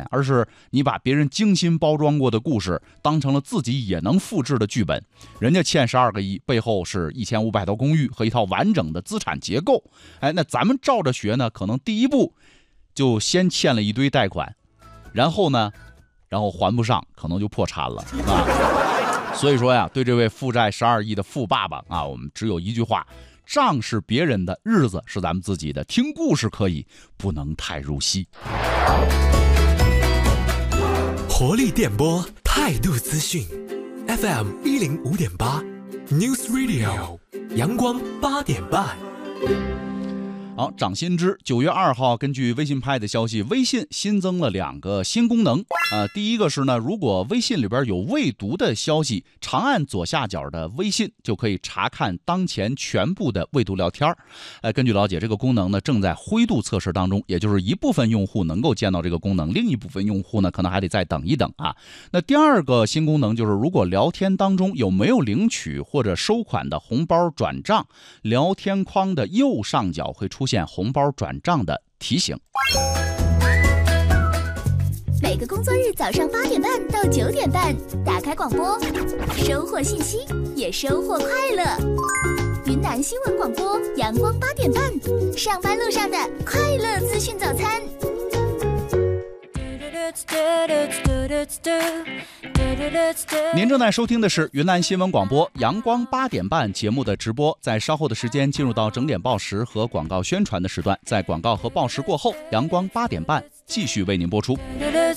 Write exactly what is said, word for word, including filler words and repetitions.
钱，而是你把别人精心包装过的故事当成了自己也能复制的剧本。人家欠十二个亿，背后是一千五百套公寓和一套完整的资产结构。哎，那咱们照着学呢，可能第一步就先欠了一堆贷款，然后呢，然后还不上，可能就破产了啊。所以说呀，对这位负债十二亿的富爸爸啊，我们只有一句话：账是别人的，日子是咱们自己的。听故事可以，不能太入戏。 活力电波，态度资讯 ，F M 一零五点八 News Radio， 阳光八点半。 好，涨薪知九月二号，根据微信拍的消息，微信新增了两个新功能。呃，第一个是呢，如果微信里边有未读的消息，长按左下角的微信就可以查看当前全部的未读聊天。呃，根据了解，这个功能呢正在灰度测试当中，也就是一部分用户能够见到这个功能，另一部分用户呢可能还得再等一等啊。那第二个新功能就是，如果聊天当中有没有领取或者收款的红包转账，聊天框的右上角会出现红包转账的提醒。 每个工作日早上八点半到九点半，打开广播，收获信息，也收获快乐。云南新闻广播，阳光八点半，上班路上的快乐资讯早餐。 您正在收听的是云南新闻广播阳光八点半节目的直播，在稍后的时间进入到整点报时和广告宣传的时段，在广告和报时过后，阳光八点半继续为您播出。